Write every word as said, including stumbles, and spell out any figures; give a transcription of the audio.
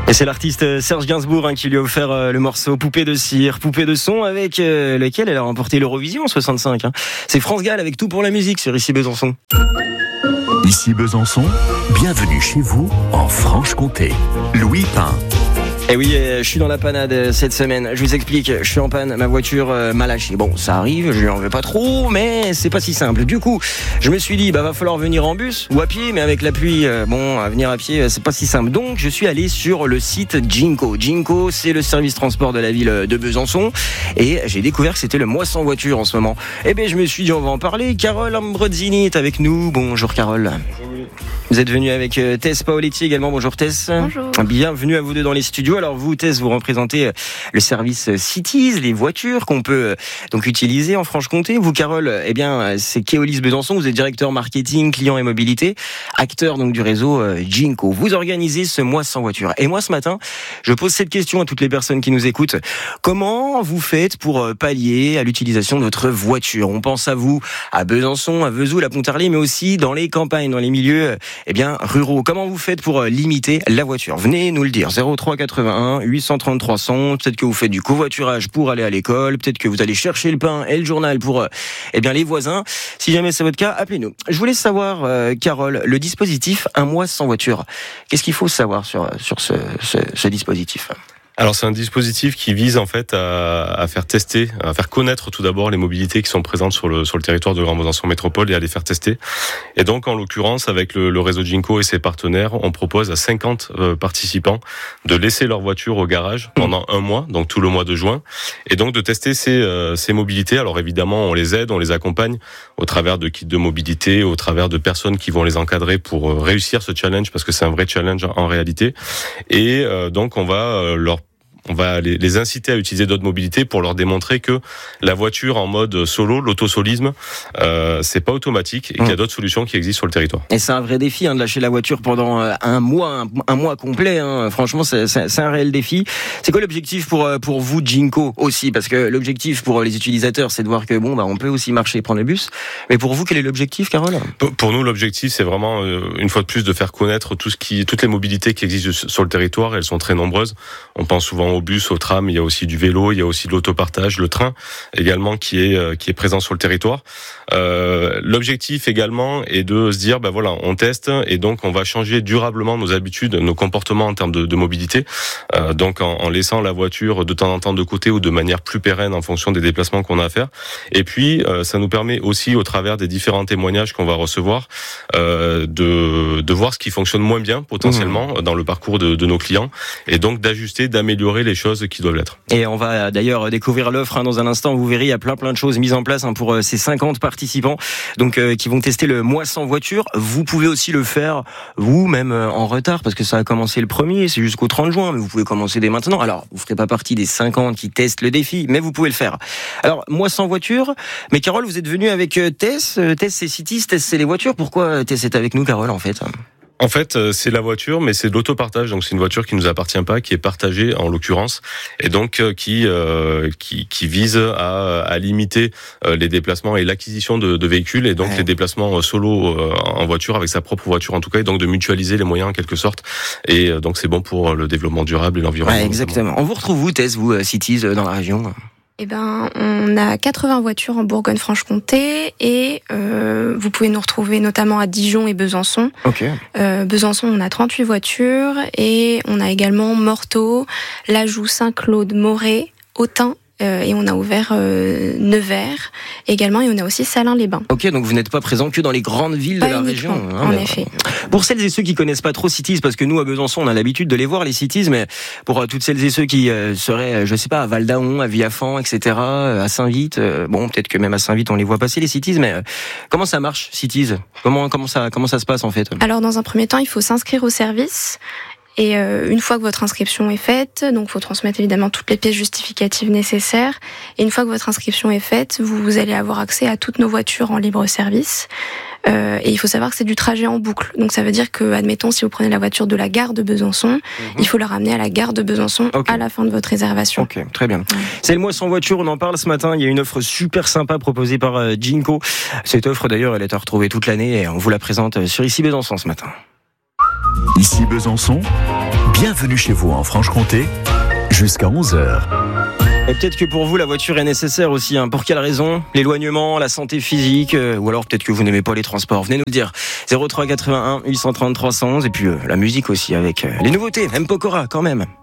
Et c'est l'artiste Serge Gainsbourg hein, qui lui a offert euh, le morceau Poupée de cire, Poupée de son, avec euh, lequel elle a remporté l'Eurovision en soixante-cinq. Hein. C'est France Gall avec Tout pour la musique sur Ici Besançon. Ici Besançon, bienvenue chez vous en Franche-Comté. Louis Pain. Et oui, je suis dans la panade cette semaine. Je vous explique, je suis en panne, ma voiture m'a lâché. Bon, ça arrive, je lui en veux pas trop, mais c'est pas si simple. Du coup, je me suis dit, bah va falloir venir en bus ou à pied, mais avec la pluie, bon, à venir à pied, c'est pas si simple. Donc, je suis allé sur le site Ginko. Ginko, c'est le service transport de la ville de Besançon, et j'ai découvert que c'était le mois sans voiture en ce moment. Et ben, je me suis dit, on va en parler. Carole Ambrozzini est avec nous. Bonjour Carole. Bonjour. Vous êtes venue avec Tess Paoletti également. Bonjour Tess. Bonjour. Bienvenue à vous deux dans les studios. Alors vous, Tess, vous représentez le service Cities, les voitures qu'on peut donc utiliser en Franche-Comté. Vous, Carole, eh bien, c'est Keolis Besançon. Vous êtes directeur marketing, client et mobilité, acteur donc du réseau Ginko. Vous organisez ce mois sans voiture. Et moi, ce matin, je pose cette question à toutes les personnes qui nous écoutent. Comment vous faites pour pallier à l'utilisation de votre voiture? On pense à vous, à Besançon, à Vesoul, à Pontarlier, mais aussi dans les campagnes, dans les milieux eh bien, ruraux. Comment vous faites pour limiter la voiture? Venez nous le dire. zéro trois quatre-vingt-un huit cent trente trois cent. Peut-être que vous faites du covoiturage pour aller à l'école. Peut-être que vous allez chercher le pain et le journal pour eh bien, les voisins. Si jamais c'est votre cas, appelez-nous. Je voulais savoir, euh, Carole, le dispositif Un mois sans voiture. Qu'est-ce qu'il faut savoir sur, sur ce, ce, ce dispositif ? Alors c'est un dispositif qui vise en fait à, à faire tester, à faire connaître tout d'abord les mobilités qui sont présentes sur le sur le territoire de Grand Besançon Métropole et à les faire tester. Et donc en l'occurrence avec le, le réseau Ginko et ses partenaires, on propose à cinquante euh, participants de laisser leur voiture au garage pendant un mois, donc tout le mois de juin, et donc de tester ces euh, ces mobilités. Alors évidemment on les aide, on les accompagne au travers de kits de mobilité, au travers de personnes qui vont les encadrer pour euh, réussir ce challenge parce que c'est un vrai challenge en, en réalité. Et euh, donc on va euh, leur On va les inciter à utiliser d'autres mobilités pour leur démontrer que la voiture en mode solo, l'autosolisme, euh, c'est pas automatique et qu'il y a d'autres solutions qui existent sur le territoire. Et c'est un vrai défi hein, de lâcher la voiture pendant un mois, un, un mois complet. Hein. Franchement, c'est, c'est, c'est un réel défi. C'est quoi l'objectif pour pour vous, Ginko aussi? Parce que l'objectif pour les utilisateurs, c'est de voir que bon, bah, on peut aussi marcher et prendre le bus. Mais pour vous, quel est l'objectif, Carole? Pour, pour nous, l'objectif, c'est vraiment une fois de plus de faire connaître tout ce qui, toutes les mobilités qui existent sur le territoire. Elles sont très nombreuses. On pense souvent au bus, au tram, il y a aussi du vélo, il y a aussi de l'autopartage, le train également qui est qui est présent sur le territoire. Euh, l'objectif également est de se dire ben voilà, on teste et donc on va changer durablement nos habitudes, nos comportements en termes de, de mobilité. Euh, donc en, en laissant la voiture de temps en temps de côté ou de manière plus pérenne en fonction des déplacements qu'on a à faire. Et puis euh, ça nous permet aussi au travers des différents témoignages qu'on va recevoir euh, de de voir ce qui fonctionne moins bien potentiellement mmh. dans le parcours de, de nos clients et donc d'ajuster, d'améliorer les choses qui doivent l'être. Et on va d'ailleurs découvrir l'offre hein, dans un instant. Vous verrez, il y a plein plein de choses mises en place hein, pour euh, ces cinquante participants donc euh, qui vont tester le mois sans voiture. Vous pouvez aussi le faire vous même euh, en retard parce que ça a commencé le premier, c'est jusqu'au trente juin, mais vous pouvez commencer dès maintenant. Alors, vous ferez pas partie des cinquante qui testent le défi, mais vous pouvez le faire. Alors, mois sans voiture. Mais Carole, vous êtes venue avec euh, Tess. Euh, Tess, c'est Cities, Tess, c'est les voitures. Pourquoi Tess est avec nous, Carole, en fait? En fait, c'est la voiture, mais c'est de l'autopartage. Donc, c'est une voiture qui nous appartient pas, qui est partagée en l'occurrence, et donc qui euh, qui, qui vise à, à limiter les déplacements et l'acquisition de, de véhicules, et donc ouais. les déplacements solo en voiture avec sa propre voiture en tout cas, et donc de mutualiser les moyens en quelque sorte. Et donc, c'est bon pour le développement durable et l'environnement. Ouais, exactement. On vous retrouve où, Tess, vous, Cities, dans la région? Eh ben, on a quatre-vingts voitures en Bourgogne-Franche-Comté et euh, vous pouvez nous retrouver notamment à Dijon et Besançon. Okay. Euh, Besançon, on a trente-huit voitures et on a également Morteau, Lajoux, Saint-Claude, Moret, Autun. Euh, et on a ouvert euh, Nevers également, et on a aussi Salins-les-Bains. Ok, donc vous n'êtes pas présent que dans les grandes villes pas de la uniquement, région. Hein, en mais effet. Pour celles et ceux qui connaissent pas trop Cities, parce que nous à Besançon on a l'habitude de les voir les Cities, mais pour euh, toutes celles et ceux qui euh, seraient, je sais pas, à Val-d'Aon, à Viafan, et cetera, euh, à Saint-Vite, euh, bon peut-être que même à Saint-Vite on les voit passer les Cities, mais euh, comment ça marche Cities? Comment comment ça comment ça se passe en fait? Alors dans un premier temps il faut s'inscrire au service. Et euh, une fois que votre inscription est faite, donc il faut transmettre évidemment toutes les pièces justificatives nécessaires. Et une fois que votre inscription est faite, vous, vous allez avoir accès à toutes nos voitures en libre service. Euh, et il faut savoir que c'est du trajet en boucle. Donc ça veut dire que, admettons, si vous prenez la voiture de la gare de Besançon, mmh. il faut la ramener à la gare de Besançon okay. à la fin de votre réservation. Ok, très bien. Ouais. C'est le mois sans voiture, on en parle ce matin. Il y a une offre super sympa proposée par euh, Ginko. Cette offre d'ailleurs, elle est à retrouver toute l'année et on vous la présente sur Ici Besançon ce matin. Ici Besançon, Bienvenue chez vous en Franche-Comté, jusqu'à onze heures. Et peut-être que pour vous, la voiture est nécessaire aussi. Hein. Pour quelle raison ? L'éloignement, la santé physique, euh, ou alors peut-être que vous n'aimez pas les transports. Venez nous le dire. zéro trois quatre-vingt-un huit cent trente trois cent onze. Et puis euh, la musique aussi avec euh, les nouveautés. M. Pokora quand même.